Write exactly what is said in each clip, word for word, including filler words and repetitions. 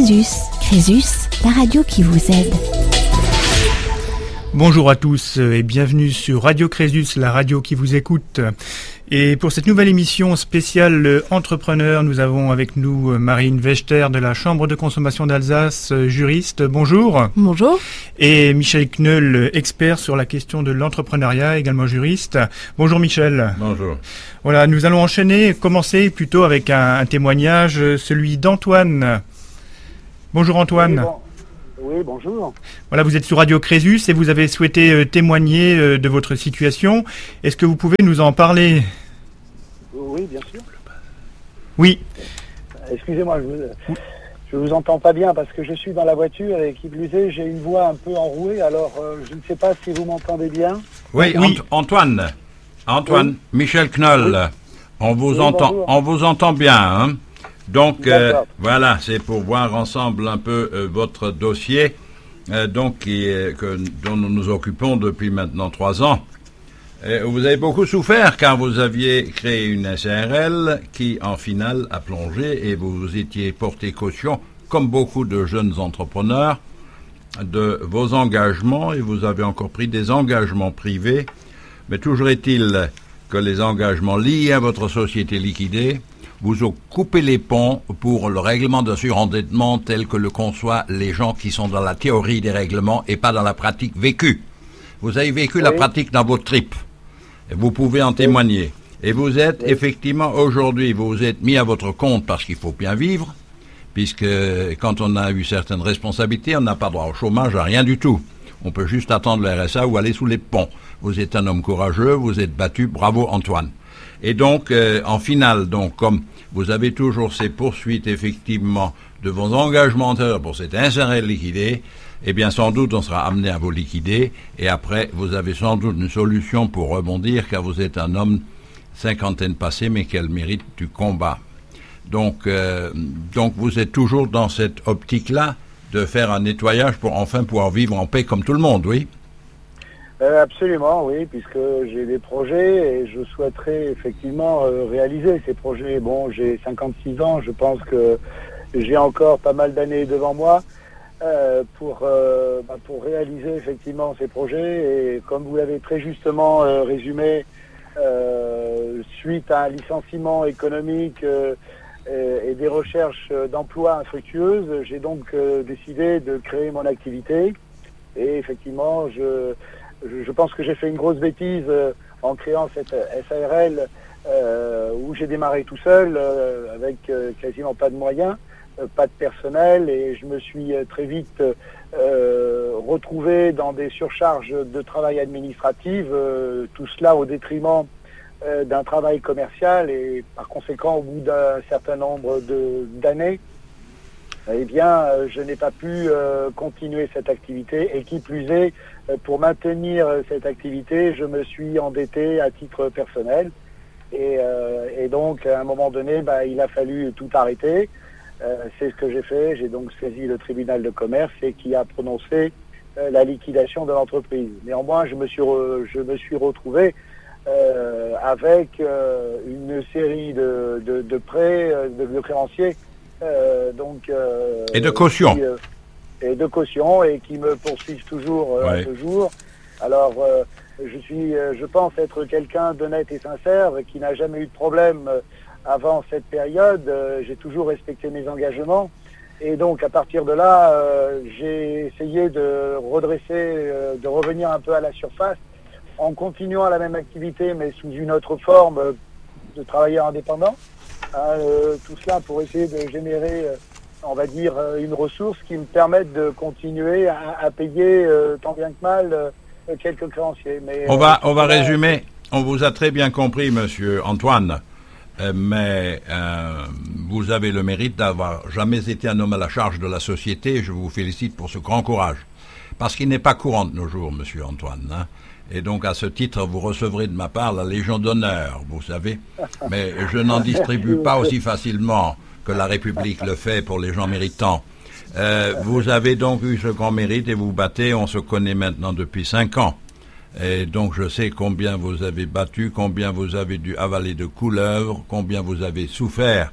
Crésus. Crésus, la radio qui vous aide. Bonjour à tous et bienvenue sur Radio Crésus, la radio qui vous écoute. Et pour cette nouvelle émission spéciale Entrepreneur, nous avons avec nous Marine Wechter de la Chambre de consommation d'Alsace, juriste. Bonjour. Bonjour. Et Michel Kneul, expert sur la question de l'entrepreneuriat, également juriste. Bonjour Michel. Bonjour. Voilà, nous allons enchaîner, commencer plutôt avec un, un témoignage, celui d'Antoine. Bonjour Antoine. Oui, bon. Oui, bonjour. Voilà, vous êtes sur Radio Crésus et vous avez souhaité euh, témoigner euh, de votre situation. Est-ce que vous pouvez nous en parler ? Oui, bien sûr. Oui. Excusez-moi, je vous, je vous entends pas bien parce que je suis dans la voiture et qui plus est, j'ai une voix un peu enrouée, alors euh, je ne sais pas si vous m'entendez bien. Oui, oui. Ant- Antoine. Antoine, oui. Michel Kneul, oui. on vous oui, entend, bonjour. on vous entend bien, hein. Donc euh, voilà, c'est pour voir ensemble un peu euh, votre dossier, euh, donc qui est, que, dont nous nous occupons depuis maintenant trois ans. Et vous avez beaucoup souffert car vous aviez créé une S A R L qui, en finale, a plongé et vous vous étiez porté caution, comme beaucoup de jeunes entrepreneurs, de vos engagements et vous avez encore pris des engagements privés. Mais toujours est-il que les engagements liés à votre société liquidée vous ont coupé les ponts pour le règlement de surendettement tel que le conçoivent les gens qui sont dans la théorie des règlements et pas dans la pratique vécue. Vous avez vécu oui. la pratique dans votre tripes. Vous pouvez en témoigner. Et vous êtes oui. effectivement aujourd'hui, vous vous êtes mis à votre compte parce qu'il faut bien vivre, puisque quand on a eu certaines responsabilités, on n'a pas droit au chômage, à rien du tout. On peut juste attendre le R S A ou aller sous les ponts. Vous êtes un homme courageux, vous êtes battu, bravo Antoine. Et donc, euh, en finale, donc, comme vous avez toujours ces poursuites, effectivement, de vos engagements antérieurs pour cette S A R L liquidée, eh bien, sans doute, on sera amené à vous liquider. Et après, vous avez sans doute une solution pour rebondir, car vous êtes un homme cinquantaine passée, mais qui a le mérite du combat. Donc, euh, donc, vous êtes toujours dans cette optique-là de faire un nettoyage pour enfin pouvoir vivre en paix comme tout le monde, oui ? Euh, absolument, oui, puisque j'ai des projets et je souhaiterais effectivement euh, réaliser ces projets. Bon, j'ai cinquante-six ans, je pense que j'ai encore pas mal d'années devant moi euh, pour euh, bah, pour réaliser effectivement ces projets. Et comme vous l'avez très justement euh, résumé, euh, suite à un licenciement économique euh, et, et des recherches d'emploi infructueuses, j'ai donc euh, décidé de créer mon activité. Et effectivement, je Je pense que j'ai fait une grosse bêtise euh, en créant cette S A R L euh, où j'ai démarré tout seul euh, avec euh, quasiment pas de moyens, euh, pas de personnel et je me suis euh, très vite euh, retrouvé dans des surcharges de travail administratif, euh, tout cela au détriment euh, d'un travail commercial et par conséquent au bout d'un certain nombre de, d'années, eh bien, euh, je n'ai pas pu euh, continuer cette activité et qui plus est, euh, pour maintenir euh, cette activité, je me suis endetté à titre personnel et, euh, et donc à un moment donné, bah, il a fallu tout arrêter. Euh, c'est ce que j'ai fait. J'ai donc saisi le tribunal de commerce et qui a prononcé euh, la liquidation de l'entreprise. Néanmoins, je me suis re, je me suis retrouvé euh, avec euh, une série de, de, de prêts, de, de créanciers. Euh, donc, euh, et de caution. Qui, euh, et de caution et qui me poursuivent toujours euh, ouais. à ce jour. Alors, euh, je suis, euh, je pense être quelqu'un d'honnête et sincère, qui n'a jamais eu de problème euh, avant cette période. Euh, j'ai toujours respecté mes engagements. Et donc, à partir de là, euh, j'ai essayé de redresser, euh, de revenir un peu à la surface, en continuant la même activité, mais sous une autre forme euh, de travailleur indépendant. Euh, tout cela pour essayer de générer, euh, on va dire, euh, une ressource qui me permette de continuer à, à payer euh, tant bien que mal euh, quelques créanciers. Mais, on euh, va, on va là, résumer. On vous a très bien compris, monsieur Antoine, euh, mais euh, vous avez le mérite d'avoir jamais été un homme à la charge de la société. Je vous félicite pour ce grand courage. Parce qu'il n'est pas courant de nos jours, monsieur Antoine, hein. Et donc, à ce titre, vous recevrez de ma part la Légion d'honneur, vous savez. Mais je n'en distribue pas aussi facilement que la République le fait pour les gens méritants. Euh, vous avez donc eu ce grand mérite et vous battez. On se connaît maintenant depuis cinq ans. Et donc, je sais combien vous avez battu, combien vous avez dû avaler de couleuvres, combien vous avez souffert.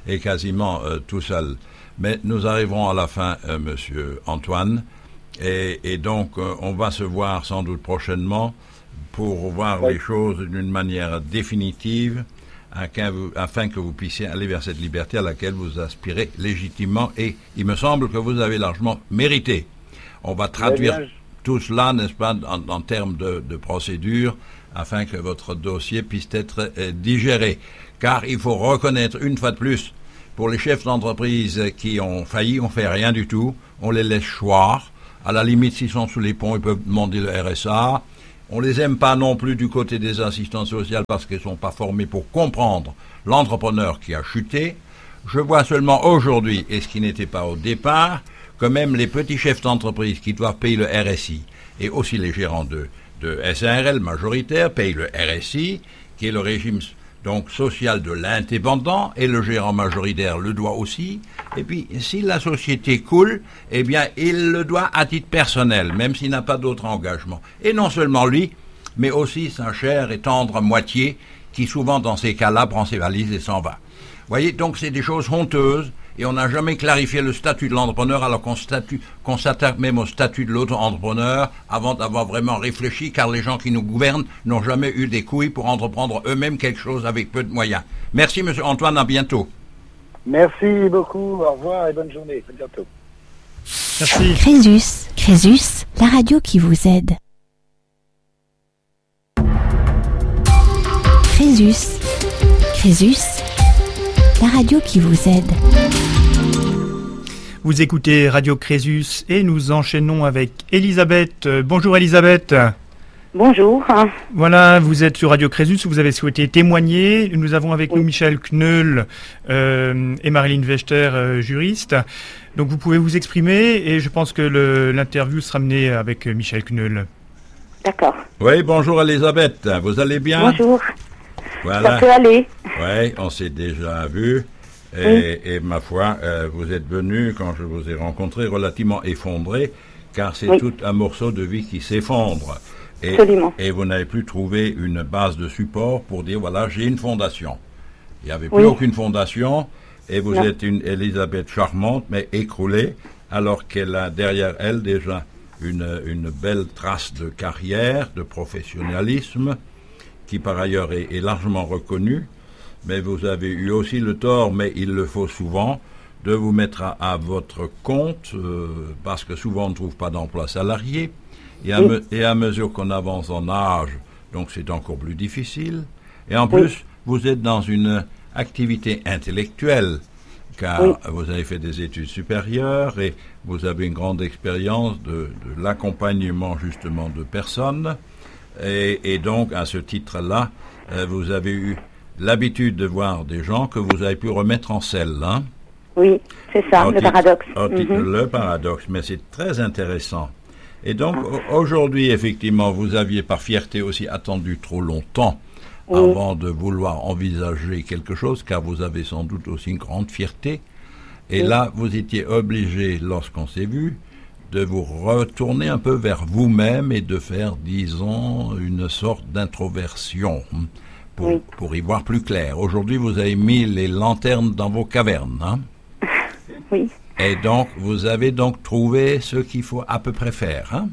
est quasiment euh, tout seul. Mais nous arriverons à la fin, euh, Monsieur Antoine, et, et donc euh, on va se voir sans doute prochainement pour voir oui. les choses d'une manière définitive, afin, vous, afin que vous puissiez aller vers cette liberté à laquelle vous aspirez légitimement, et il me semble que vous avez largement mérité. On va traduire tout cela, n'est-ce pas, en, en termes de, de procédure, afin que votre dossier puisse être euh, digéré. Car il faut reconnaître une fois de plus, pour les chefs d'entreprise qui ont failli, on fait rien du tout, on les laisse choir. À la limite, s'ils sont sous les ponts, ils peuvent demander le R S A. On les aime pas non plus du côté des assistants sociaux parce qu'ils sont pas formés pour comprendre l'entrepreneur qui a chuté. Je vois seulement aujourd'hui, et ce qui n'était pas au départ, que même les petits chefs d'entreprise qui doivent payer le R S I, et aussi les gérants de, de S A R L majoritaires payent le R S I, qui est le régime donc social de l'indépendant, et le gérant majoritaire le doit aussi. Et puis, si la société coule, eh bien, il le doit à titre personnel, même s'il n'a pas d'autre engagement. Et non seulement lui, mais aussi sa chère et tendre moitié, qui souvent, dans ces cas-là, prend ses valises et s'en va. Vous voyez, donc c'est des choses honteuses, et on n'a jamais clarifié le statut de l'entrepreneur, alors qu'on, statut, qu'on s'attaque même au statut de l'auto-entrepreneur avant d'avoir vraiment réfléchi, car les gens qui nous gouvernent n'ont jamais eu des couilles pour entreprendre eux-mêmes quelque chose avec peu de moyens. Merci, Monsieur Antoine, à bientôt. Merci beaucoup, au revoir et bonne journée, à bientôt. Merci. Crésus, Crésus, la radio qui vous aide. Crésus, Crésus, la radio qui vous aide. Vous écoutez Radio Crésus et nous enchaînons avec Elisabeth. Bonjour Elisabeth. Bonjour. Voilà, vous êtes sur Radio Crésus, vous avez souhaité témoigner. Nous avons avec oui. nous Michel Kneul euh, et Marilyn Vechter, euh, juriste. Donc vous pouvez vous exprimer et je pense que le, l'interview sera menée avec Michel Kneul. D'accord. Oui, bonjour Elisabeth, vous allez bien? Bonjour. Voilà. Ça peut aller. Oui, on s'est déjà vu. Et, oui. et ma foi, euh, vous êtes venu, quand je vous ai rencontré, relativement effondré, car c'est oui. tout un morceau de vie qui s'effondre. Et, Absolument. Et vous n'avez plus trouvé une base de support pour dire, voilà, j'ai une fondation. Il n'y avait plus oui. aucune fondation, et vous non. êtes une Elisabeth charmante, mais écroulée, alors qu'elle a derrière elle déjà une, une belle trace de carrière, de professionnalisme, qui par ailleurs est, est largement reconnue. Mais vous avez eu aussi le tort, mais il le faut souvent, de vous mettre à, à votre compte, euh, parce que souvent on ne trouve pas d'emploi salarié, et à, oui. me, et à mesure qu'on avance en âge, donc c'est encore plus difficile. Et en plus, oui. vous êtes dans une activité intellectuelle, car oui. vous avez fait des études supérieures, et vous avez une grande expérience de, de l'accompagnement justement de personnes, et, et donc à ce titre-là, euh, vous avez eu l'habitude de voir des gens que vous avez pu remettre en selle, hein? Oui, c'est ça, au le titre, paradoxe. Au titre, mm-hmm. Le paradoxe, mais c'est très intéressant. Et donc, ah. aujourd'hui, effectivement, vous aviez par fierté aussi attendu trop longtemps oui. avant de vouloir envisager quelque chose, car vous avez sans doute aussi une grande fierté. Et oui. là, vous étiez obligé, lorsqu'on s'est vu, de vous retourner un peu vers vous-même et de faire, disons, une sorte d'introversion. Pour, oui. pour y voir plus clair. Aujourd'hui, vous avez mis les lanternes dans vos cavernes. Hein? Oui. Et donc, vous avez donc trouvé ce qu'il faut à peu près faire. Hein?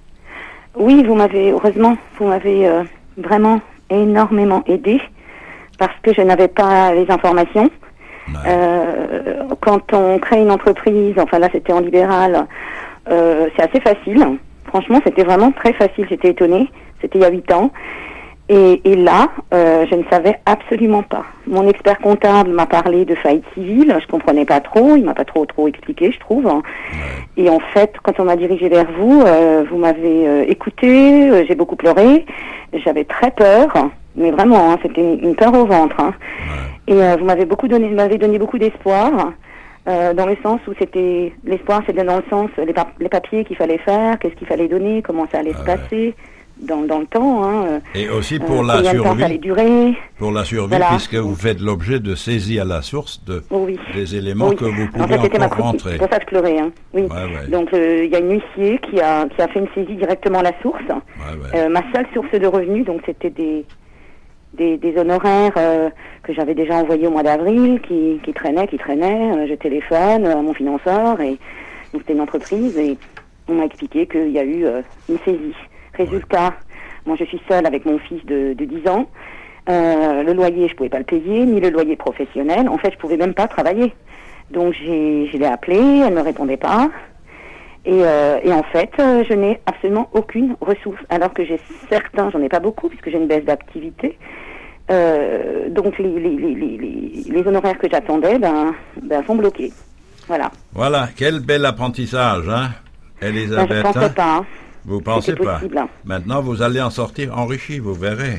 Oui, vous m'avez, heureusement, vous m'avez euh, vraiment énormément aidé parce que je n'avais pas les informations. Ouais. Euh, quand on crée une entreprise, enfin là, c'était en libéral, euh, c'est assez facile. Franchement, c'était vraiment très facile. J'étais étonnée. C'était il y a huit ans. Et, et là, euh, je ne savais absolument pas. Mon expert comptable m'a parlé de faillite civile, je comprenais pas trop, il m'a pas trop trop expliqué, je trouve. Ouais. Et en fait, quand on m'a dirigé vers vous, euh, vous m'avez euh, écouté, euh, j'ai beaucoup pleuré, j'avais très peur, mais vraiment, hein, c'était une, une peur au ventre. Hein. Ouais. Et euh, vous m'avez beaucoup donné, m'avez donné beaucoup d'espoir. Euh, dans le sens où c'était l'espoir, c'était dans le sens les, pa- les papiers qu'il fallait faire, qu'est-ce qu'il fallait donner, comment ça allait ouais. se passer. Dans, dans le temps. Hein, et aussi pour euh, la survie, durer. pour la survie, voilà. Puisque vous faites l'objet de saisie à la source de, oui. des éléments oui. que vous pouvez en fait, encore ma rentrer. C'est pour ça que je pleurais. Hein. Oui. Ouais, ouais. Donc il euh, y a une huissier qui a, qui a fait une saisie directement à la source. Ouais, ouais. Euh, ma seule source de revenus, donc c'était des, des, des honoraires euh, que j'avais déjà envoyés au mois d'avril, qui, qui traînaient, qui traînaient. Euh, je téléphone à mon financeur, et donc c'était une entreprise, et on m'a expliqué qu'il y a eu euh, une saisie. Résultat, ouais. Moi je suis seule avec mon fils de, de dix ans. Euh, le loyer, je pouvais pas le payer, ni le loyer professionnel. En fait, je pouvais même pas travailler. Donc j'ai, je l'ai appelée, elle me répondait pas. Et, euh, et en fait, euh, je n'ai absolument aucune ressource, alors que j'ai certains, j'en ai pas beaucoup, puisque j'ai une baisse d'activité. Euh, donc les, les, les, les, les honoraires que j'attendais ben, ben, sont bloqués. Voilà. Voilà, quel bel apprentissage, hein, Elisabeth. Ben, je ne pensais hein pas. Hein. Vous pensez pas possible, hein. Maintenant, vous allez en sortir enrichi, vous verrez.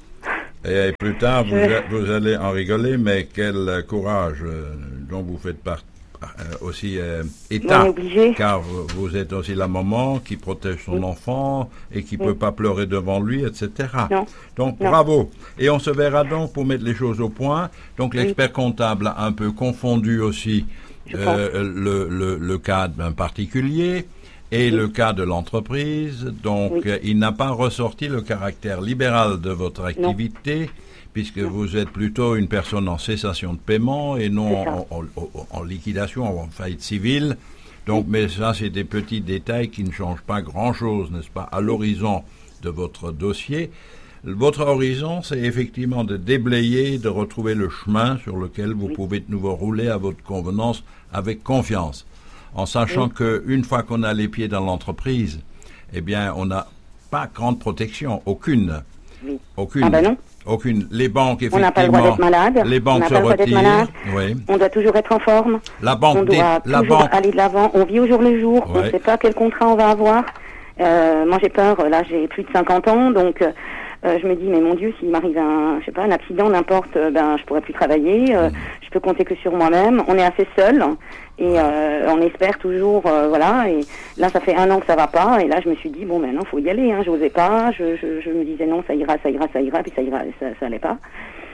Et plus tard, vous, je... vous allez en rigoler, mais quel courage euh, dont vous faites partie. Euh, aussi euh, état, car vous êtes aussi la maman qui protège son oui. enfant et qui ne oui. peut pas pleurer devant lui, et cetera. Non. Donc non. bravo. Et on se verra donc pour mettre les choses au point. Donc oui. l'expert comptable a un peu confondu aussi euh, le, le, le cas d'un particulier et oui. le cas de l'entreprise. Donc oui. euh, il n'a pas ressorti le caractère libéral de votre activité. Non. Puisque non. vous êtes plutôt une personne en cessation de paiement et non en, en, en, en liquidation, en faillite civile. Donc, oui. mais ça, c'est des petits détails qui ne changent pas grand-chose, n'est-ce pas, à l'horizon de votre dossier. Votre horizon, c'est effectivement de déblayer, de retrouver le chemin sur lequel vous oui. pouvez de nouveau rouler à votre convenance avec confiance, en sachant oui. qu'une fois qu'on a les pieds dans l'entreprise, eh bien, on n'a pas grande protection, aucune. Oui. Aucune. Ah ben non. Aucune. Les banques, effectivement. On n'a pas le droit d'être malade. Les banques on se pas le droit retirent. d'être malade. Oui. On doit toujours être en forme. La banque, on doit des, la toujours banque. aller de l'avant. On vit au jour le jour. Ouais. On ne sait pas quel contrat on va avoir. Euh, moi, j'ai peur. Là, j'ai plus de cinquante ans, donc euh, je me dis, mais mon Dieu, s'il m'arrive un, je sais pas, un accident, n'importe, ben, je pourrais plus travailler. Euh, mm. Je peux compter que sur moi-même. On est assez seul. Et euh, on espère toujours, euh, voilà. Et là, ça fait un an que ça va pas. Et là, je me suis dit, bon, maintenant, faut y aller. Hein. Je n'osais pas. Je, je, je me disais non, ça ira, ça ira, ça ira, puis ça ira, ça, ça allait pas.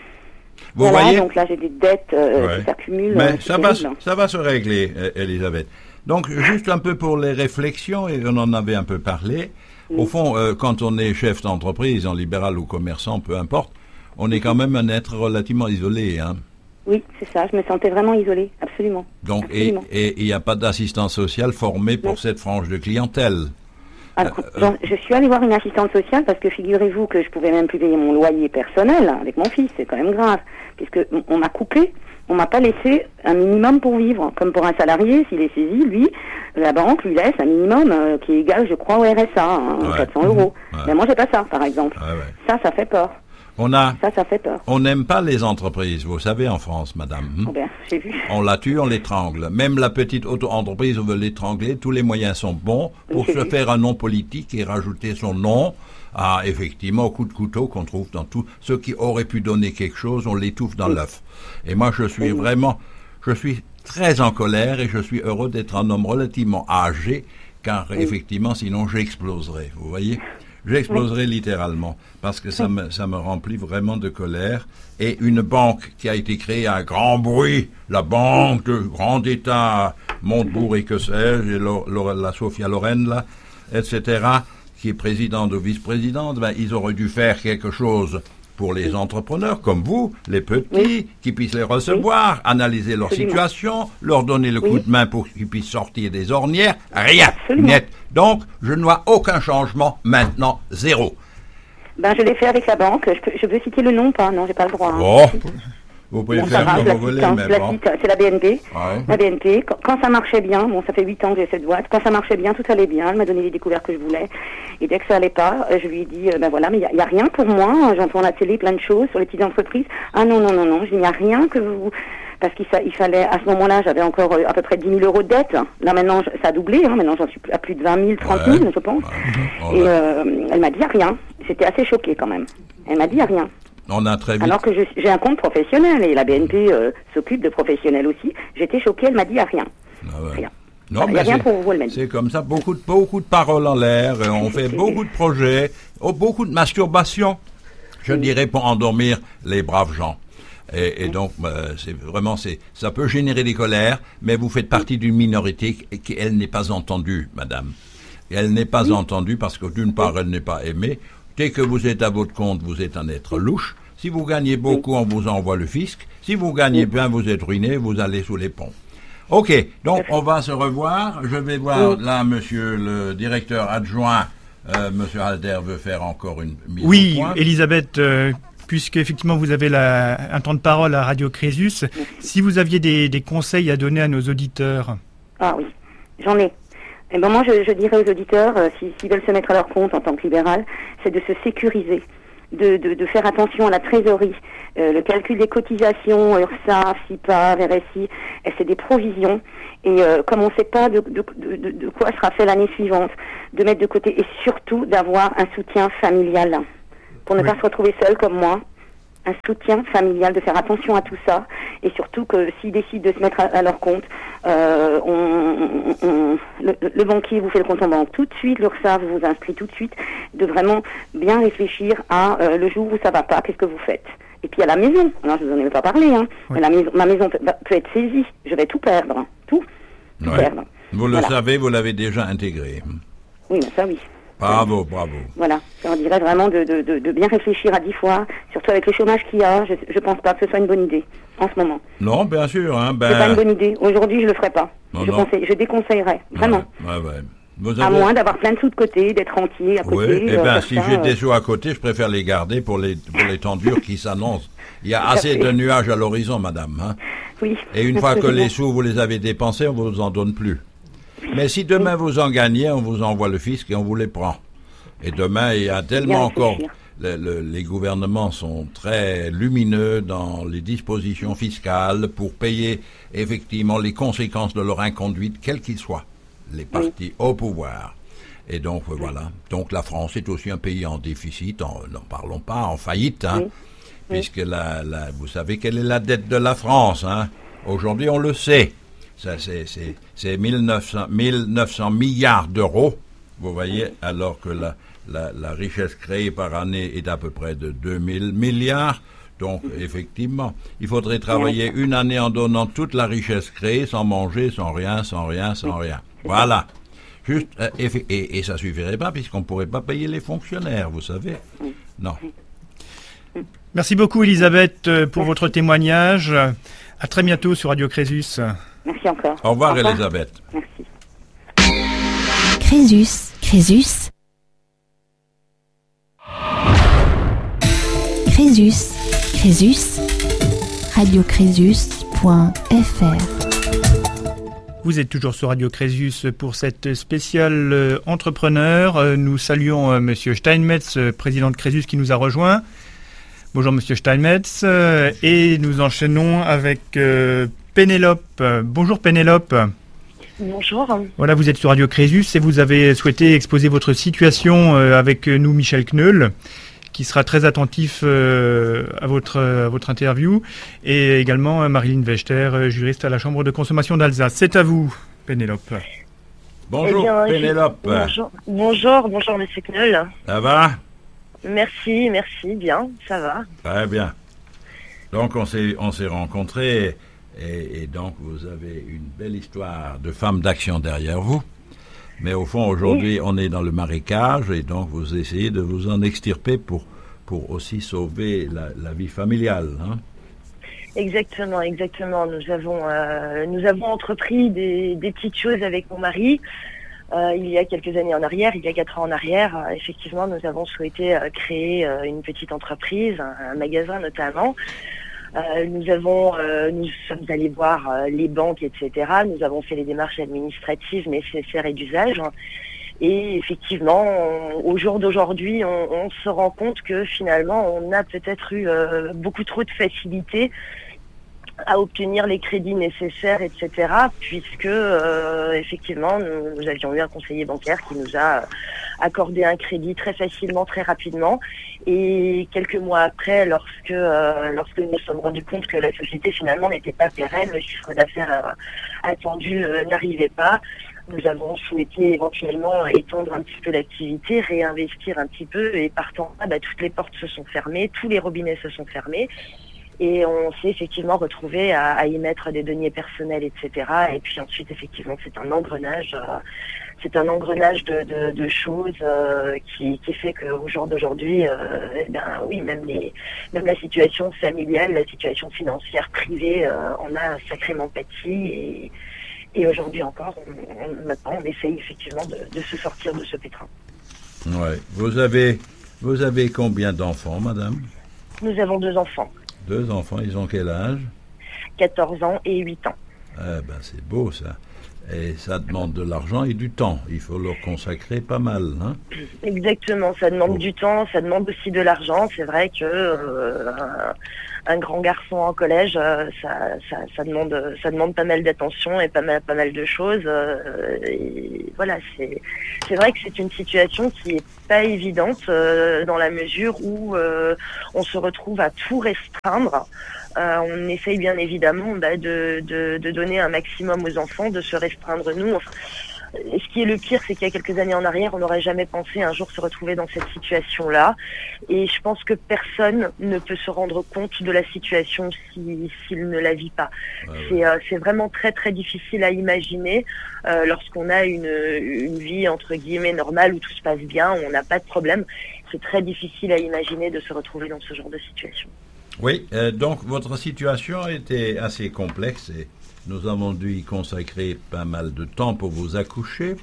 Vous voilà, voyez. Donc là, j'ai des dettes euh, ouais. qui s'accumulent. Mais euh, ça va, ça va se régler, Elisabeth. Donc, juste un peu pour les réflexions, et on en avait un peu parlé. Oui. Au fond, euh, quand on est chef d'entreprise, en libéral ou commerçant, peu importe, on est quand même un être relativement isolé, hein. Oui, c'est ça. Je me sentais vraiment isolée, absolument. Donc, absolument. et il n'y a pas d'assistance sociale formée pour non. cette frange de clientèle. Alors, euh, je suis allée voir une assistante sociale parce que figurez-vous que je pouvais même plus payer mon loyer personnel hein, avec mon fils. C'est quand même grave, puisque on m'a coupé, on m'a pas laissé un minimum pour vivre. Comme pour un salarié, s'il est saisi, lui, la banque lui laisse un minimum euh, qui est égal, je crois, au R S A, hein, ouais. quatre cents euros. Ouais. Mais moi, j'ai pas ça, par exemple. Ouais, ouais. Ça, ça fait peur. On a, ça, ça fait peur. On n'aime pas les entreprises, vous savez, en France, madame. Hein? Oh ben, j'ai vu. On la tue, on l'étrangle. Même la petite auto-entreprise, on veut l'étrangler. Tous les moyens sont bons pour se vu. faire un nom politique et rajouter son nom à, effectivement, au coup de couteau qu'on trouve dans tout. Ceux qui auraient pu donner quelque chose, on l'étouffe dans oui. l'œuf. Et moi, je suis oui. vraiment, je suis très en colère et je suis heureux d'être un homme relativement âgé, car oui. effectivement, sinon j'exploserais, vous voyez. J'exploserai oui. littéralement, parce que ça, oui. me, ça me remplit vraiment de colère. Et une banque qui a été créée à grand bruit, la banque de grand État, Montebourg et que sais-je, et lo, lo, la Sophia Loren, là, et cetera, qui est présidente ou vice-présidente, ben, ils auraient dû faire quelque chose pour les entrepreneurs comme vous, les petits, oui. qui puissent les recevoir, oui. analyser leur Absolument. situation, leur donner le oui. coup de main pour qu'ils puissent sortir des ornières. Rien, Absolument. net. Donc, je ne vois aucun changement maintenant, zéro. Ben, je l'ai fait avec la banque. Je, peux, je veux citer le nom ou pas? Non, j'ai pas le droit. Hein. Oh, vous pouvez bon, faire grave, comme vous voulez, hein, mais la bon. cite, c'est la B N P. Ouais. La B N P, quand, quand ça marchait bien, bon, ça fait huit ans que j'ai cette boîte, quand ça marchait bien, tout allait bien, elle m'a donné les découvertes que je voulais. Et dès que ça allait pas, je lui ai dit, euh, ben voilà, mais il n'y a, a rien pour moi. J'entends à la télé plein de choses sur les petites entreprises. Ah non, non, non, non, il n'y a rien que vous... Parce qu'il il fallait, à ce moment-là, j'avais encore euh, à peu près dix mille euros de dette. Là, maintenant, ça a doublé. Hein, maintenant, j'en suis à plus de vingt mille, trente mille, ouais. je pense. Ouais. Et euh, elle m'a dit rien. J'étais assez choquée quand même. Elle m'a dit rien. On a très vite. Alors que j'ai un compte professionnel et la B N P euh, s'occupe de professionnels aussi. J'étais choquée, elle m'a dit rien. Ah ouais. Rien. Non, il n'y a rien pour vous, elle m'a dit. C'est comme ça, beaucoup de, beaucoup de paroles en l'air, on fait beaucoup de projets, oh, beaucoup de masturbation, je oui. dirais, pour endormir les braves gens. Et, et donc, euh, c'est vraiment, c'est, ça peut générer des colères, mais vous faites partie d'une minorité qui, qui, elle, n'est pas entendue, madame. Et elle n'est pas oui. entendue parce que, d'une part, elle n'est pas aimée. Dès que vous êtes à votre compte, vous êtes un être louche. Si vous gagnez beaucoup, on vous envoie le fisc. Si vous gagnez bien, vous êtes ruiné, vous allez sous les ponts. Ok, donc on va se revoir. Je vais voir là, monsieur le directeur adjoint, euh, monsieur Halder veut faire encore une mise oui, au point. Elisabeth, euh, puisque effectivement vous avez la, un temps de parole à Radio Crésus, si vous aviez des, des conseils à donner à nos auditeurs. Ah oui, j'en ai. Et ben moi, je, je dirais aux auditeurs, euh, s'ils si, veulent se mettre à leur compte en tant que libéral, c'est de se sécuriser, de, de, de faire attention à la trésorerie, euh, le calcul des cotisations, URSSAF, SIPA, R S I, et c'est des provisions. Et euh, comme on ne sait pas de, de, de, de quoi sera fait l'année suivante, de mettre de côté et surtout d'avoir un soutien familial pour ne oui. pas se retrouver seul comme moi. Un soutien familial, de faire attention à tout ça, et surtout que s'ils décident de se mettre à, à leur compte, euh, on, on, on, le, le banquier vous fait le compte en banque tout de suite, l'URSSAF vous inscrit tout de suite, de vraiment bien réfléchir à euh, le jour où ça va pas, qu'est-ce que vous faites. Et puis à la maison, alors je vous en ai pas parlé, hein, oui. mais la maison, ma maison peut, peut être saisie, je vais tout perdre, hein, tout, tout ouais. perdre. Vous le voilà. savez, vous l'avez déjà intégré. Oui, mais ça oui. Bravo, bravo. Voilà, je leur dirais vraiment de, de, de, de bien réfléchir à dix fois, surtout avec le chômage qu'il y a, je ne pense pas que ce soit une bonne idée en ce moment. Non, bien sûr. Hein, ben... C'est pas une bonne idée. Aujourd'hui, je le ferai pas. Non, je, non. Conseille, je déconseillerais, vraiment. Ouais, ouais, ouais. Vous avez... À moins d'avoir plein de sous de côté, d'être entier à côté. Oui, eh bien, euh, si ça, j'ai euh... des sous à côté, je préfère les garder pour les, pour les temps durs qui s'annoncent. Il y a assez de nuages à l'horizon, madame. Hein. Oui. Et une fois que les sous, vous les avez dépensés, on ne vous en donne plus. Mais si demain oui. vous en gagnez, on vous envoie le fisc et on vous les prend. Et demain, il y a tellement encore... Le, le, les gouvernements sont très lumineux dans les dispositions fiscales pour payer effectivement les conséquences de leur inconduite, quels qu'ils soient, les partis oui. au pouvoir. Et donc, oui. voilà. Donc, la France est aussi un pays en déficit, n'en parlons pas, en faillite, hein, oui. puisque la, la, vous savez quelle est la dette de la France. Hein. Aujourd'hui, on le sait. Ça, c'est mille neuf cents milliards d'euros, vous voyez, alors que la... La, la richesse créée par année est à peu près de deux mille milliards. Donc, effectivement, il faudrait travailler une année en donnant toute la richesse créée, sans manger, sans rien, sans rien, sans rien. Voilà. Juste, et, et, et ça suffirait pas, puisqu'on ne pourrait pas payer les fonctionnaires, vous savez. Non. Merci beaucoup, Elisabeth, pour votre témoignage. À très bientôt sur Radio Crésus. Merci encore. Au revoir, Au revoir. Elisabeth. Merci. Crésus, Crésus. Crésus, Crésus, radio crésus point f r. Vous êtes toujours sur Radio Crésus pour cette spéciale euh, entrepreneur. Euh, nous saluons euh, Monsieur Steinmetz, euh, président de Crésus, qui nous a rejoint. Bonjour Monsieur Steinmetz. Euh, et nous enchaînons avec euh, Pénélope. Euh, bonjour Pénélope. Bonjour. Voilà, vous êtes sur Radio Crésus et vous avez souhaité exposer votre situation euh, avec nous, Michel Kneul, qui sera très attentif euh, à, votre, à votre interview, et également euh, Marilyn Vechter, euh, juriste à la Chambre de consommation d'Alsace. C'est à vous, Pénélope. Bonjour, eh bien, Pénélope. Bonjour, bonjour, bonjour, monsieur Kneul. Ça va? Merci, merci, bien, ça va. Très bien. Donc, on s'est on s'est rencontrés, et, et donc, vous avez une belle histoire de femme d'action derrière vous. Mais au fond, aujourd'hui, oui. on est dans le marécage et donc vous essayez de vous en extirper pour, pour aussi sauver la, la vie familiale. Hein? Exactement, exactement. Nous avons, euh, nous avons entrepris des, des petites choses avec mon mari. Euh, il y a quelques années en arrière, il y a quatre ans en arrière, euh, effectivement, nous avons souhaité euh, créer euh, une petite entreprise, un, un magasin notamment. Euh, nous avons, euh, nous sommes allés voir euh, les banques, et cetera. Nous avons fait les démarches administratives nécessaires et d'usage. Et effectivement, on, au jour d'aujourd'hui, on, on se rend compte que finalement, on a peut-être eu euh, beaucoup trop de facilité à obtenir les crédits nécessaires, et cetera. Puisque euh, effectivement, nous, nous avions eu un conseiller bancaire qui nous a accordé un crédit très facilement, très rapidement. Et quelques mois après, lorsque euh, lorsque nous nous sommes rendus compte que la société finalement n'était pas pérenne, le chiffre d'affaires euh, attendu euh, n'arrivait pas, nous avons souhaité éventuellement étendre un petit peu l'activité, réinvestir un petit peu, et partant là, bah, toutes les portes se sont fermées, tous les robinets se sont fermés. Et on s'est effectivement retrouvé à, à y mettre des deniers personnels, et cetera. Et puis ensuite, effectivement, c'est un engrenage, euh, c'est un engrenage de, de, de choses euh, qui, qui fait qu'au jour d'aujourd'hui, euh, eh ben oui, même les, même la situation familiale, la situation financière privée, euh, on a sacrément pâti. Et, et aujourd'hui encore, on, on, maintenant, on essaye effectivement de, de se sortir de ce pétrin. Ouais. Vous avez, vous avez combien d'enfants, madame? Nous avons deux enfants. Deux enfants, ils ont quel âge? quatorze ans et huit ans. Ah ben c'est beau ça. Et ça demande de l'argent et du temps. Il faut leur consacrer pas mal. Hein? Exactement, ça demande Oh. du temps, ça demande aussi de l'argent. C'est vrai que euh, un, un grand garçon en collège, euh, ça, ça, ça, demande, ça demande pas mal d'attention et pas mal, pas mal de choses. Euh, et voilà, c'est, c'est vrai que c'est une situation qui est pas évidente euh, dans la mesure où euh, on se retrouve à tout restreindre. Euh, on essaye bien évidemment bah, de, de, de donner un maximum aux enfants, de se restreindre nous. Enfin, ce qui est le pire, c'est qu'il y a quelques années en arrière, on n'aurait jamais pensé un jour se retrouver dans cette situation-là. Et je pense que personne ne peut se rendre compte de la situation si, s'il ne la vit pas. Ah ouais. C'est, euh, c'est vraiment très très difficile à imaginer euh, lorsqu'on a une, une vie entre guillemets normale où tout se passe bien, où on n'a pas de problème. C'est très difficile à imaginer de se retrouver dans ce genre de situation. Oui, euh, donc votre situation était assez complexe et nous avons dû y consacrer pas mal de temps pour vous accoucher,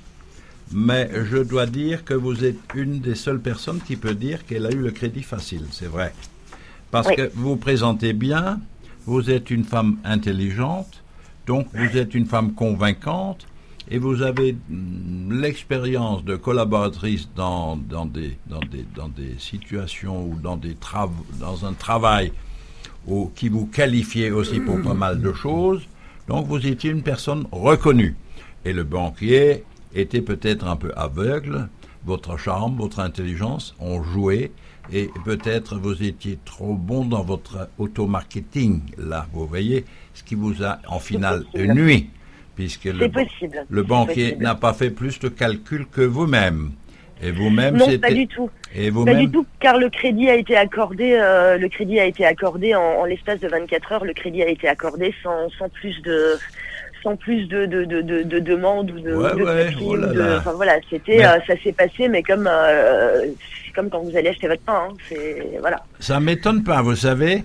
mais je dois dire que vous êtes une des seules personnes qui peut dire qu'elle a eu le crédit facile, c'est vrai. Parce Oui. que vous vous présentez bien, vous êtes une femme intelligente, donc vous êtes une femme convaincante et vous avez mm, l'expérience de collaboratrice dans, dans, des, dans, des, dans des situations ou dans, des trav- dans un travail où, qui vous qualifiait aussi pour pas mal de choses. Donc vous étiez une personne reconnue. Et le banquier était peut-être un peu aveugle. Votre charme, votre intelligence ont joué. Et peut-être vous étiez trop bon dans votre auto-marketing, là, vous voyez, ce qui vous a en finale possible. nui. Puisque le, C'est possible. le C'est banquier possible. n'a pas fait plus de calculs que vous-même. Et vous-même, Non, c'était... pas du tout. Et Pas vous-même... du tout, car le crédit a été accordé, euh, le crédit a été accordé en, en l'espace de vingt-quatre heures. Le crédit a été accordé sans, sans plus de, sans plus de, de, de, de, de demandes ou de, Ouais, de ouais, papiers oh là ou de- là. enfin voilà, c'était, Mais- euh, ça s'est passé, mais comme, euh, c'est comme quand vous allez acheter votre pain, hein, c'est, voilà. Ça m'étonne pas, vous savez.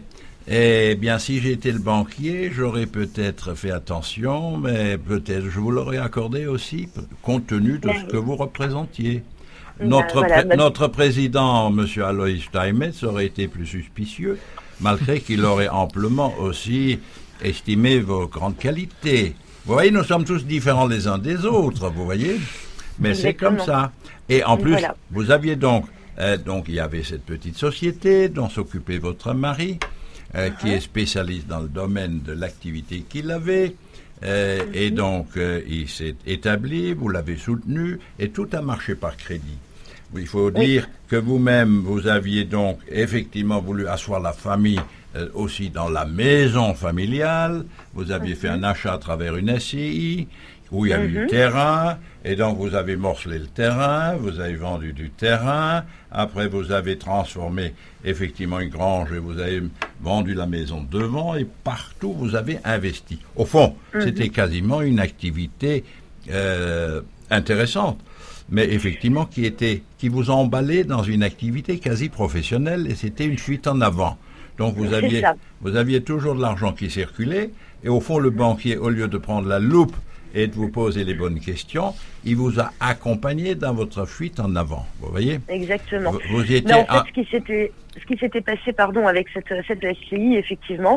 Eh bien, si j'étais le banquier, j'aurais peut-être fait attention, mais peut-être je vous l'aurais accordé aussi, p- compte tenu de Ben ce oui. que vous représentiez. Ben Notre, voilà, pré- ben- notre président, M. Alois Steinmetz, aurait été plus suspicieux, malgré qu'il aurait amplement aussi estimé vos grandes qualités. Vous voyez, nous sommes tous différents les uns des autres, vous voyez. Mais c'est comme Exactement. ça. Et en plus, Voilà. vous aviez donc, euh, donc il y avait cette petite société dont s'occupait votre mari, euh, qui est spécialiste dans le domaine de l'activité qu'il avait. Euh, Et donc, euh, il s'est établi, vous l'avez soutenu, et tout a marché par crédit. Il faut Oui. dire que vous-même, vous aviez donc effectivement voulu asseoir la famille euh, aussi dans la maison familiale. Vous aviez fait un achat à travers une S C I, où il y a eu du terrain, et donc vous avez morcelé le terrain, vous avez vendu du terrain, après vous avez transformé effectivement une grange et vous avez vendu la maison devant, et partout vous avez investi. Au fond, c'était quasiment une activité euh, intéressante, mais effectivement qui était, qui vous emballait dans une activité quasi professionnelle, et c'était une fuite en avant. Donc vous C'est aviez, ça. vous aviez toujours de l'argent qui circulait, et au fond le banquier, au lieu de prendre la loupe et de vous poser les bonnes questions, il vous a accompagné dans votre fuite en avant. Vous voyez? Exactement. Vous, vous étiez Mais en fait, à- ce qui s'était, ce qui s'était passé, pardon, avec cette cette S C I, effectivement,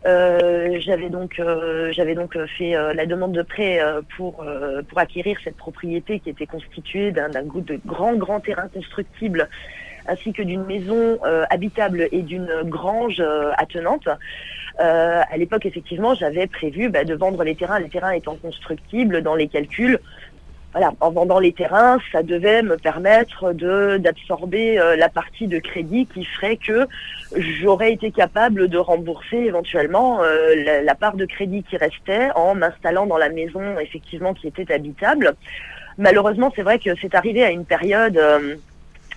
euh, j'avais donc euh, j'avais donc fait euh, la demande de prêt euh, pour euh, pour acquérir cette propriété qui était constituée d'un d'un goût de grands grands terrains constructibles, ainsi que d'une maison euh, habitable et d'une grange euh, attenante. Euh, à l'époque, effectivement, j'avais prévu bah, de vendre les terrains, les terrains étant constructibles dans les calculs. Voilà, en vendant les terrains, ça devait me permettre de d'absorber euh, la partie de crédit qui ferait que j'aurais été capable de rembourser éventuellement euh, la, la part de crédit qui restait en m'installant dans la maison effectivement qui était habitable. Malheureusement, c'est vrai que c'est arrivé à une période euh,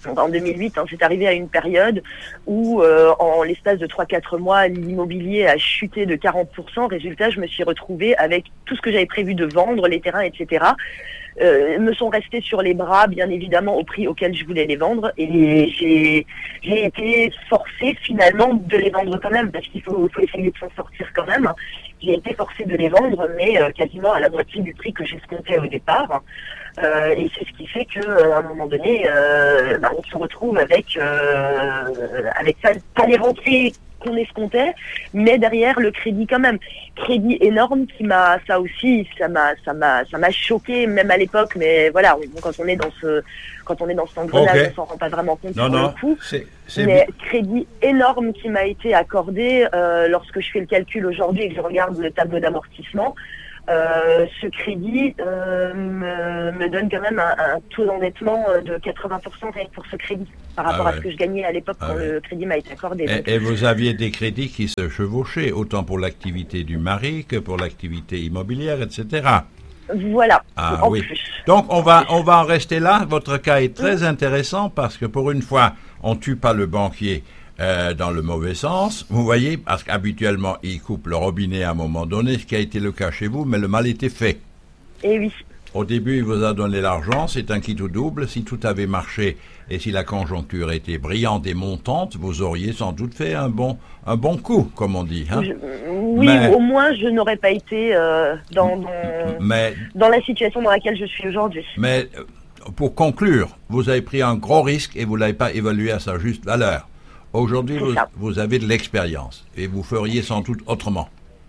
en deux mille huit, hein, c'est arrivé à une période où, euh, en l'espace de trois quatre mois, l'immobilier a chuté de quarante pour cent. Résultat, je me suis retrouvée avec tout ce que j'avais prévu de vendre, les terrains, et cetera, euh, me sont restés sur les bras, bien évidemment, au prix auquel je voulais les vendre. Et j'ai, j'ai été forcée, finalement, de les vendre quand même, parce qu'il faut, faut essayer de s'en sortir quand même. J'ai été forcée de les vendre, mais euh, quasiment à la moitié du prix que j'escomptais au départ. Euh, et c'est ce qui fait que, à un moment donné, euh, bah, on se retrouve avec, euh, avec pas, pas les rentrées qu'on escomptait, mais derrière le crédit quand même. Crédit énorme qui m'a, ça aussi, ça m'a, ça m'a, ça m'a choqué même à l'époque. Mais voilà, quand on est dans ce, quand on est dans cet engrenage, okay. on s'en rend pas vraiment compte non, pour non, le coup. c'est, c'est mais bien. Crédit énorme qui m'a été accordé euh, lorsque je fais le calcul aujourd'hui et que je regarde le tableau d'amortissement. Euh, ce crédit euh, me, me donne quand même un, un taux d'endettement de quatre-vingts pour cent pour ce crédit par rapport ah ouais. à ce que je gagnais à l'époque ah quand ouais. le crédit m'a été accordé. Et, et vous aviez des crédits qui se chevauchaient, autant pour l'activité du mari que pour l'activité immobilière, et cetera. Voilà, ah, en oui. plus. Donc on va, on va en rester là. Votre cas est très mmh. intéressant parce que pour une fois, on ne tue pas le banquier. Euh, dans le mauvais sens, vous voyez, parce qu'habituellement, il coupe le robinet à un moment donné, ce qui a été le cas chez vous, mais le mal était fait. Eh oui. Au début, il vous a donné l'argent, c'est un qui tout double. Si tout avait marché et si la conjoncture était brillante et montante, vous auriez sans doute fait un bon, un bon coup, comme on dit. Hein. Je, oui, mais, au moins, je n'aurais pas été euh, dans, dans, mais, dans la situation dans laquelle je suis aujourd'hui. Mais, pour conclure, vous avez pris un gros risque et vous ne l'avez pas évalué à sa juste valeur. Aujourd'hui, vous, vous avez de l'expérience et vous feriez sans doute autrement.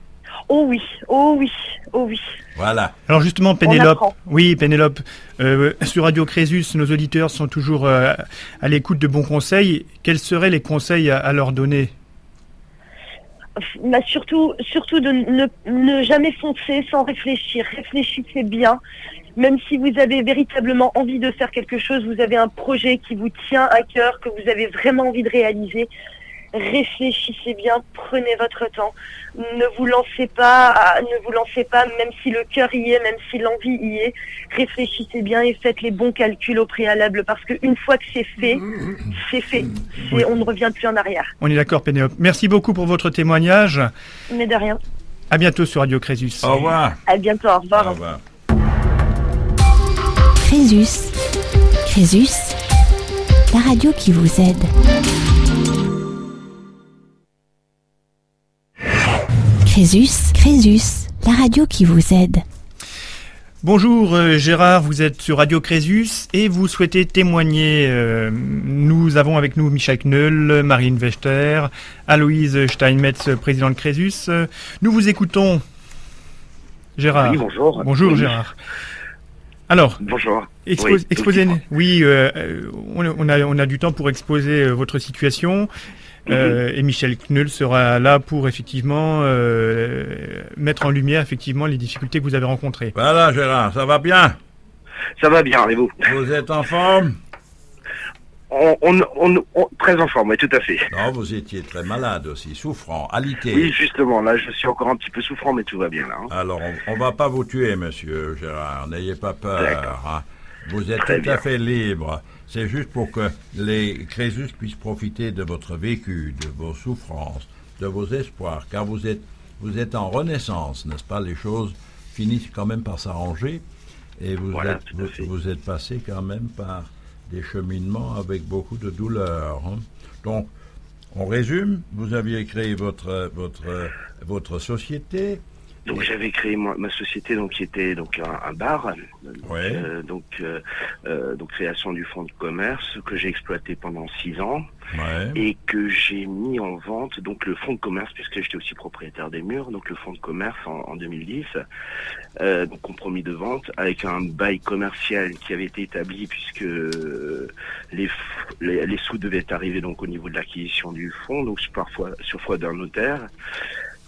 Oh oui, oh oui, oh oui. Voilà. Alors justement, Pénélope, oui, Pénélope, euh, sur Radio Crésus, nos auditeurs sont toujours euh, à l'écoute de bons conseils. Quels seraient les conseils à, à leur donner ? Bah surtout, surtout de ne, ne jamais foncer sans réfléchir. Réfléchissez bien. Même si vous avez véritablement envie de faire quelque chose, vous avez un projet qui vous tient à cœur, que vous avez vraiment envie de réaliser, réfléchissez bien, prenez votre temps. Ne vous lancez pas, ne vous lancez pas, même si le cœur y est, même si l'envie y est. Réfléchissez bien et faites les bons calculs au préalable, parce qu'une fois que c'est fait, c'est fait. C'est, on ne revient plus en arrière. On est d'accord, Pénélope. Merci beaucoup pour votre témoignage. Mais de rien. À bientôt sur Radio Crésus. Au revoir. À bientôt, au revoir. Au revoir. Crésus. Crésus, la radio qui vous aide. Crésus, Crésus, la radio qui vous aide. Bonjour euh, Gérard, vous êtes sur Radio Crésus et vous souhaitez témoigner. Euh, nous avons avec nous Michel Kneul, Marine Wechter, Aloïse Steinmetz, président de Crésus. Euh, nous vous écoutons. Gérard. Oui, bonjour. Bonjour oui. Gérard. Alors, bonjour. Expose, oui, exposez, oui euh, on, on, a, on a du temps pour exposer euh, votre situation. Euh, et Michel Kneul sera là pour effectivement euh, mettre en lumière effectivement les difficultés que vous avez rencontrées. Voilà Gérard, ça va bien ? Ça va bien, et vous ? Vous êtes en forme ? on, on, on, on, Très en forme, oui, tout à fait. Non, vous étiez très malade aussi, souffrant, alité. Oui, justement, là je suis encore un petit peu souffrant, mais tout va bien là. Hein. Alors, on ne va pas vous tuer, monsieur Gérard, n'ayez pas peur. Hein. Vous êtes très tout bien. à fait libre. C'est juste pour que les Crésus puissent profiter de votre vécu, de vos souffrances, de vos espoirs, car vous êtes, vous êtes en renaissance, n'est-ce pas ? Les choses finissent quand même par s'arranger, et vous, voilà, êtes, vous, vous êtes passé quand même par des cheminements avec beaucoup de douleur. Hein. Donc, on résume, vous aviez créé votre, votre, votre société. Donc j'avais créé moi, ma société donc qui était donc un, un bar, ouais. euh, donc euh, euh, donc création du fonds de commerce que j'ai exploité pendant six ans ouais. et que j'ai mis en vente donc le fonds de commerce puisque j'étais aussi propriétaire des murs donc le fonds de commerce en, en deux mille dix euh, donc compromis de vente avec un bail commercial qui avait été établi puisque euh, les, les les sous devaient arriver donc au niveau de l'acquisition du fonds donc parfois sur foi d'un notaire.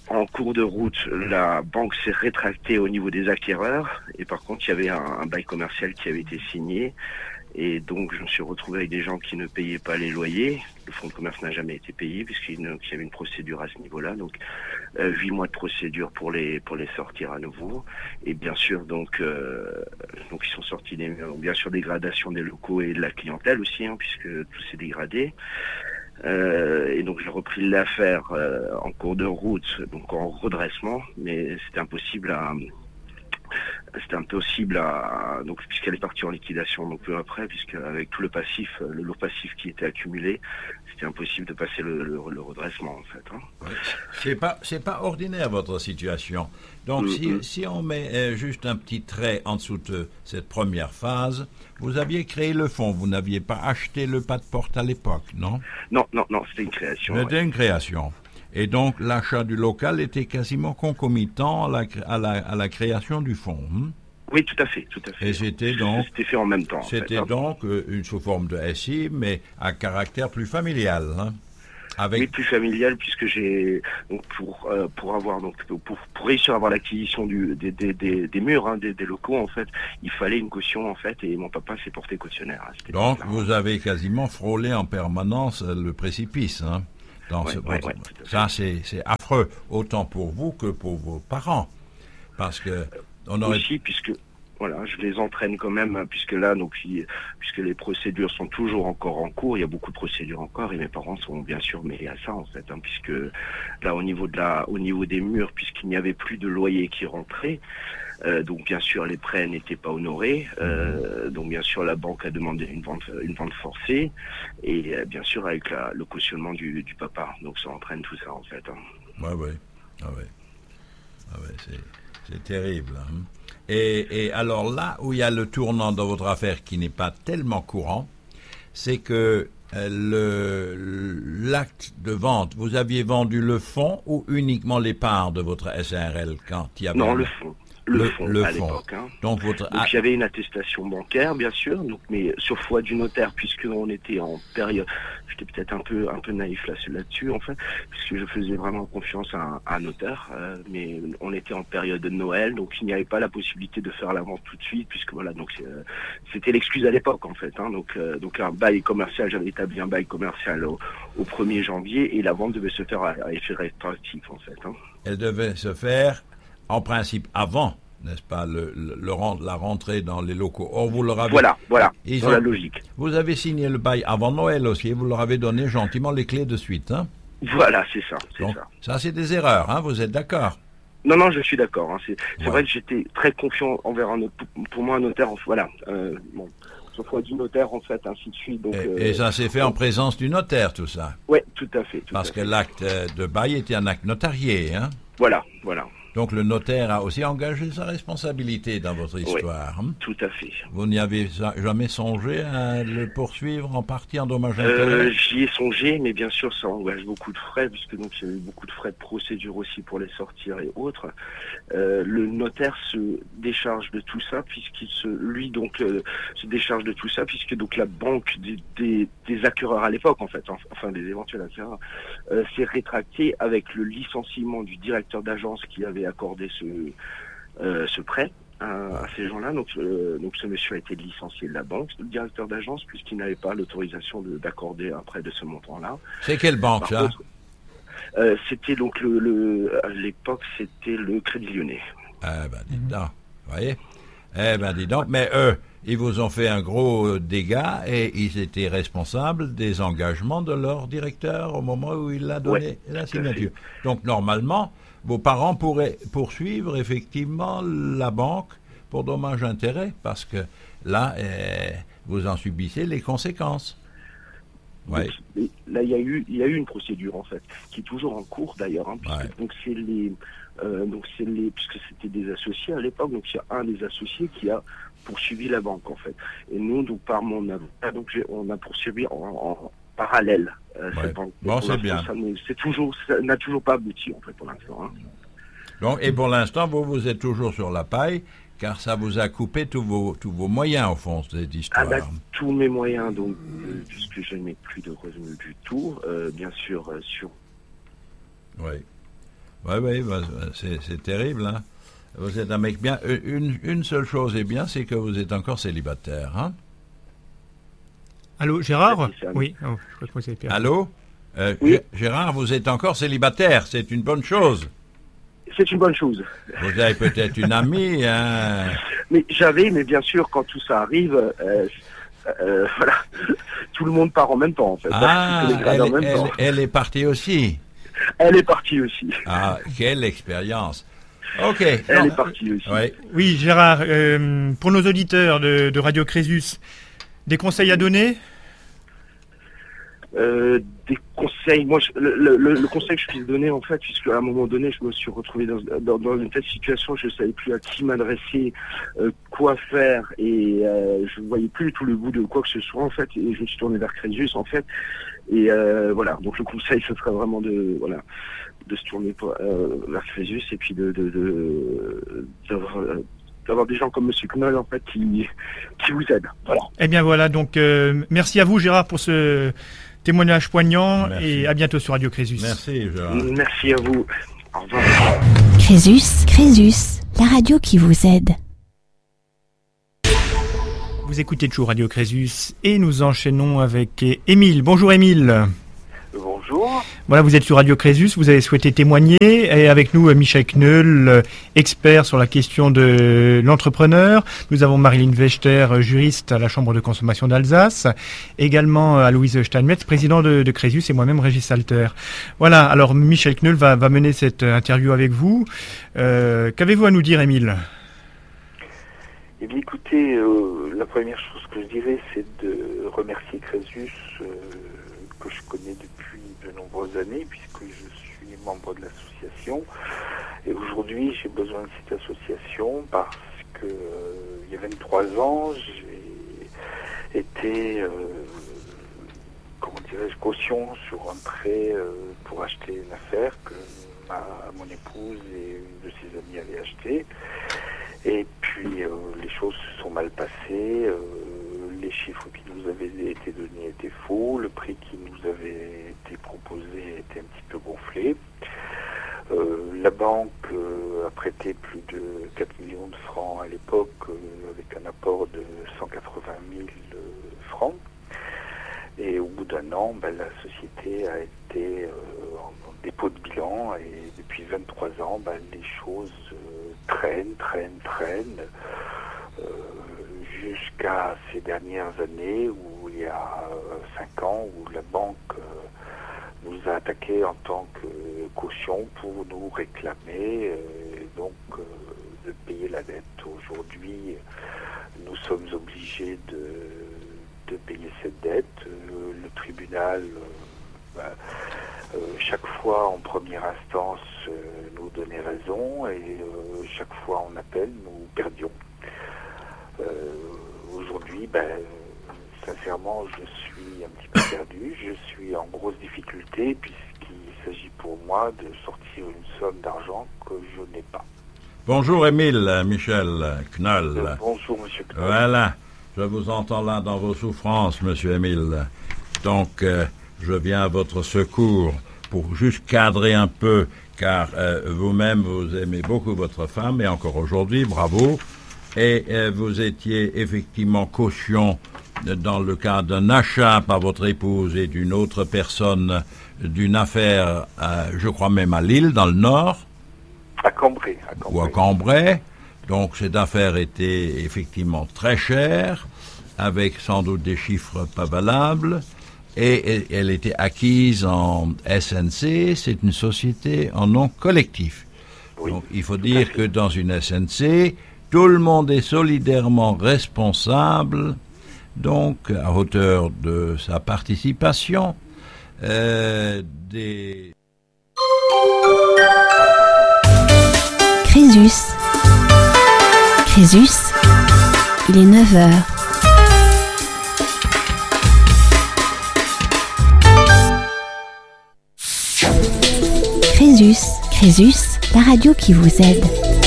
en cours de route, la banque s'est rétractée au niveau des acquéreurs et par contre, il y avait un, un bail commercial qui avait été signé et donc je me suis retrouvé avec des gens qui ne payaient pas les loyers. Le fonds de commerce n'a jamais été payé puisqu'il y avait une procédure à ce niveau-là. Donc euh, huit mois de procédure pour les pour les sortir à nouveau et bien sûr donc euh, donc ils sont sortis des bien sûr dégradation des locaux et de la clientèle aussi hein, puisque tout s'est dégradé. Euh, et donc j'ai repris l'affaire euh, en cours de route, donc en redressement, mais c'était impossible à c'était impossible à donc puisqu'elle est partie en liquidation donc peu après, puisque avec tout le passif, le lot passif qui était accumulé, c'était impossible de passer le, le, le redressement en fait. Hein. Ouais. C'est pas c'est pas ordinaire votre situation. Donc mm-hmm. si, si on met euh, juste un petit trait en dessous de cette première phase, vous aviez créé le fonds, vous n'aviez pas acheté le pas de porte à l'époque, non? Non, non, non, c'était une création. C'était ouais. une création. Et donc l'achat du local était quasiment concomitant à la, à la, à la création du fonds. Hein? Oui, tout à fait, tout à fait. Et c'était donc c'était fait en même temps. C'était en fait, donc hein. une sous forme de S I, mais à caractère plus familial. Hein? Avec... Oui, plus familial, puisque j'ai donc pour euh, pour avoir donc pour, pour réussir à avoir l'acquisition du des des, des, des murs, hein, des, des locaux en fait, il fallait une caution en fait, et mon papa s'est porté cautionnaire. Hein, donc vous avez quasiment frôlé en permanence le précipice. Hein? Dans ouais, ce ouais, ouais, ça c'est c'est affreux autant pour vous que pour vos parents parce que on aurait aussi puisque voilà je les entraîne quand même puisque là donc puisque les procédures sont toujours encore en cours, il y a beaucoup de procédures encore et mes parents sont bien sûr mêlés à ça en fait hein, puisque là au niveau de la au niveau des murs puisqu'il n'y avait plus de loyer qui rentrait. Euh, donc bien sûr les prêts n'étaient pas honorés, euh, donc bien sûr la banque a demandé une vente une vente forcée et euh, bien sûr avec la, le cautionnement du, du papa, donc ça entraîne tout ça en fait. Hein. Ouais ouais, ah ouais, ah ouais c'est c'est terrible. Hein. Et, et alors là où il y a le tournant dans votre affaire qui n'est pas tellement courant, c'est que euh, le l'acte de vente, vous aviez vendu le fonds ou uniquement les parts de votre S A R L quand il y avait non le fonds. Le, le fonds le à fonds. l'époque. Hein. Donc votre donc, il y avait une attestation bancaire bien sûr, donc mais sur foi du notaire puisque on était en période, j'étais peut-être un peu un peu naïf là là-dessus en fait, puisque je faisais vraiment confiance à, à un notaire, euh, mais on était en période de Noël, donc il n'y avait pas la possibilité de faire la vente tout de suite puisque voilà donc euh, c'était l'excuse à l'époque en fait. Hein, donc euh, donc un bail commercial, j'avais établi un bail commercial au, au premier janvier et la vente devait se faire à, à effet rétroactif en fait. Hein. Elle devait se faire en principe avant, n'est-ce pas, le, le, le, la rentrée dans les locaux. Or, vous leur avez... Voilà, voilà, Ils dans ont, la logique. Vous avez signé le bail avant Noël aussi, et vous leur avez donné gentiment les clés de suite. Hein? Voilà, c'est ça, c'est Donc, ça. Ça, c'est des erreurs, hein, vous êtes d'accord? Non, non, je suis d'accord. Hein, c'est c'est ouais. vrai que j'étais très confiant envers un notaire. Pour moi, un notaire, voilà. Euh, bon, sur foi du notaire, en fait, ainsi de suite. Donc, et, euh, et ça s'est fait en présence du notaire, tout ça? Oui, tout à fait. Tout Parce à que fait. l'acte de bail était un acte notarié, hein? Voilà, voilà. Donc le notaire a aussi engagé sa responsabilité dans votre histoire. Oui, hein? Tout à fait. Vous n'y avez jamais songé à le poursuivre en partie en dommages euh, intérêts? J'y ai songé, mais bien sûr, ça engage beaucoup de frais, puisque donc il y a eu beaucoup de frais de procédure aussi pour les sortir et autres. Euh, le notaire se décharge de tout ça, puisqu'il se, lui donc euh, se décharge de tout ça, puisque donc la banque des, des, des acquéreurs à l'époque, en fait, enfin des éventuels acquéreurs, euh, s'est rétractée avec le licenciement du directeur d'agence qui avait accordé ce, euh, ce prêt à, à ces gens-là. Donc, euh, donc ce monsieur a été licencié de la banque, le directeur d'agence, puisqu'il n'avait pas l'autorisation de, d'accorder un prêt de ce montant-là. C'est quelle banque, Par ça contre, euh, C'était donc le, le, à l'époque, c'était le Crédit Lyonnais. Eh ben, dis donc, vous voyez? Eh ben, dis donc, mais eux, ils vous ont fait un gros dégât et ils étaient responsables des engagements de leur directeur au moment où il a donné ouais, la signature. Donc, normalement, vos parents pourraient poursuivre effectivement la banque pour dommages intérêts parce que là, eh, vous en subissez les conséquences. Ouais. Donc, là, il y a eu, il y a eu une procédure en fait, qui est toujours en cours d'ailleurs. Hein, puisque, ouais. Donc c'est les, euh, donc c'est les, puisque c'était des associés à l'époque, donc il y a un des associés qui a poursuivi la banque en fait. Et nous, donc par mon avocat, donc on a poursuivi en, en parallèle euh, ouais. cette banque. Bon, c'est bien. Ça, c'est toujours, ça n'a toujours pas abouti en fait pour l'instant. Hein. Donc, et pour l'instant, vous vous êtes toujours sur la paille. Car ça vous a coupé tous vos, tous vos moyens, au fond, cette histoire. Ah bah, tous mes moyens, donc, euh, puisque je n'ai plus de revenus du tout, euh, bien sûr, euh, sur... Oui. Oui, oui, bah, c'est, c'est terrible. Hein. Vous êtes un mec bien. Une, une seule chose est bien, c'est que vous êtes encore célibataire. Hein. Allô, Gérard? Oui, oh, je crois que vous avez perdu. Allô euh, Oui. Gérard, vous êtes encore célibataire, c'est une bonne chose. C'est une bonne chose. Vous avez peut-être une amie, hein. Mais j'avais, mais bien sûr, quand tout ça arrive, euh, euh, voilà, tout le monde part en même temps, en fait. Ah, Tous les grades elle, en même elle, temps. elle est partie aussi. Elle est partie aussi. Ah, quelle expérience. Ok. Elle non, est partie aussi. ouais. Oui, Gérard, euh, pour nos auditeurs de, de Radio Crésus, des conseils à donner? Euh, des conseils, moi, je, le, le, le conseil que je puisse donner, en fait, puisque à un moment donné, je me suis retrouvé dans, dans, dans une telle situation, je ne savais plus à qui m'adresser, euh, quoi faire, et euh, je ne voyais plus tout le bout de quoi que ce soit, en fait, et je me suis tourné vers Crésus, en fait, et euh, voilà. Donc le conseil, ce serait vraiment de, voilà, de se tourner pour, euh, vers Crésus, et puis de, de, de d'avoir, euh, d'avoir des gens comme Monsieur Knoll, en fait, qui, qui vous aident. Voilà. Eh bien voilà, donc euh, merci à vous, Gérard, pour ce témoignage poignant. Merci. Et à bientôt sur Radio Crésus. Merci, Gérard. Merci à vous. Au revoir. Crésus, Crésus, la radio qui vous aide. Vous écoutez toujours Radio Crésus et nous enchaînons avec Émile. Bonjour Émile. Bonjour. Voilà, vous êtes sur Radio Crésus, vous avez souhaité témoigner, et avec nous Michel Knoll, expert sur la question de l'entrepreneur. Nous avons Marilyn Wechter, juriste à la Chambre de consommation d'Alsace, également Aloïse Steinmetz, président de, de Crésus, et moi-même Régis Salter. Voilà, alors Michel Knoll va, va mener cette interview avec vous. Euh, qu'avez-vous à nous dire, Émile ? Eh bien, écoutez, euh, la première chose que je dirais, c'est de remercier Crésus, euh, que je connais depuis de nombreuses années, puisque je suis membre de l'association. Et aujourd'hui, j'ai besoin de cette association parce que euh, il y a vingt-trois ans, j'ai été, euh, comment dirais-je, caution sur un prêt euh, pour acheter une affaire que ma, mon épouse et une de ses amies avaient acheté. Et puis, euh, les choses se sont mal passées. Euh, les chiffres qui nous avaient été donnés étaient faux. Le prix qui nous avait été proposé était un petit peu gonflé. Euh, la banque euh, a prêté plus de quatre millions de francs à l'époque, euh, avec un apport de cent quatre-vingt mille euh, francs. Et au bout d'un an, ben, la société a été euh, en, en dépôt de bilan. Et depuis vingt-trois ans, ben, les choses euh, traînent, traînent, traînent. Euh, jusqu'à ces dernières années où il y a euh, cinq ans où la banque euh, nous a attaqué en tant que caution pour nous réclamer euh, et donc euh, de payer la dette. Aujourd'hui, nous sommes obligés de, de payer cette dette. Euh, le tribunal, euh, bah, euh, chaque fois en première instance, euh, nous donnait raison et euh, chaque fois en appel, nous perdions. Euh, aujourd'hui, ben, sincèrement, je suis un petit peu perdu. Je suis en grosse difficulté puisqu'il s'agit pour moi de sortir une somme d'argent que je n'ai pas. Bonjour Émile, Michel Knoll. Euh, bonjour Monsieur Knoll. Voilà, je vous entends là dans vos souffrances, Monsieur Émile. Donc, euh, je viens à votre secours pour juste cadrer un peu, car euh, vous-même, vous aimez beaucoup votre femme, et encore aujourd'hui, bravo. Et euh, vous étiez effectivement caution dans le cas d'un achat par votre épouse et d'une autre personne d'une affaire, euh, je crois même à Lille, dans le Nord. À Cambrai. À Cambrai. Ou à Cambrai. Donc cette affaire était effectivement très chère, avec sans doute des chiffres pas valables. Et elle était acquise en S N C, c'est une société en nom collectif. Oui, donc il faut dire que dans une S N C, tout le monde est solidairement responsable, donc à hauteur de sa participation. Euh, des... Crésus. Crésus, il est neuf heures. Crésus, Crésus, la radio qui vous aide.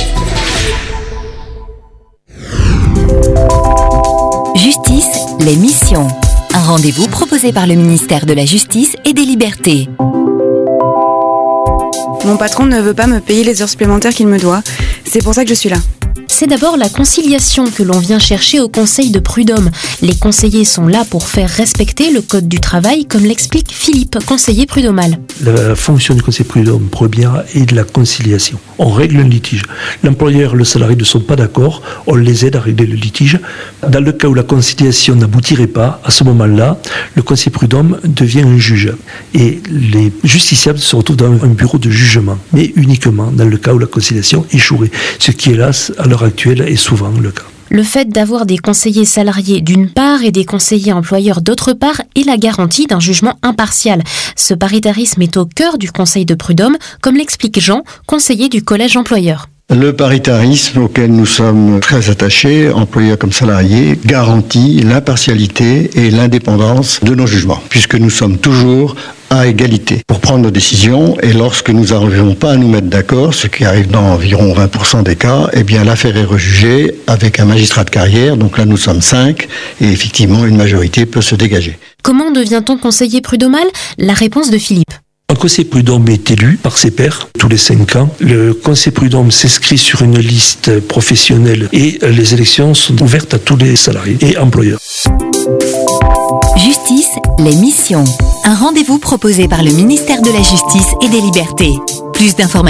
Justice, l'émission. Un rendez-vous proposé par le ministère de la Justice et des Libertés. Mon patron ne veut pas me payer les heures supplémentaires qu'il me doit. C'est pour ça que je suis là. C'est d'abord la conciliation que l'on vient chercher au conseil de prud'homme. Les conseillers sont là pour faire respecter le code du travail, comme l'explique Philippe, conseiller prud'homal. La fonction du conseil prud'homme première est de la conciliation. On règle un litige. L'employeur et le salarié ne sont pas d'accord, on les aide à régler le litige. Dans le cas où la conciliation n'aboutirait pas, à ce moment-là, le conseiller prud'homme devient un juge. Et les justiciables se retrouvent dans un bureau de jugement, mais uniquement dans le cas où la conciliation échouerait. Ce qui, hélas, à l'heure actuelle, est souvent le cas. Le fait d'avoir des conseillers salariés d'une part et des conseillers employeurs d'autre part est la garantie d'un jugement impartial. Ce paritarisme est au cœur du conseil de prud'homme, comme l'explique Jean, conseiller du collège employeur. Le paritarisme auquel nous sommes très attachés, employeurs comme salariés, garantit l'impartialité et l'indépendance de nos jugements, puisque nous sommes toujours à égalité pour prendre nos décisions, et lorsque nous n'arrivons pas à nous mettre d'accord, ce qui arrive dans environ vingt pour cent des cas, eh bien l'affaire est rejugée avec un magistrat de carrière, donc là nous sommes cinq, et effectivement une majorité peut se dégager. Comment devient-on conseiller prud'homal ? La réponse de Philippe. Un conseiller prud'homme est élu par ses pairs tous les cinq ans. Le conseiller prud'homme s'inscrit sur une liste professionnelle et les élections sont ouvertes à tous les salariés et employeurs. Justice, l'émission. Un rendez-vous proposé par le ministère de la Justice et des Libertés. Plus d'informations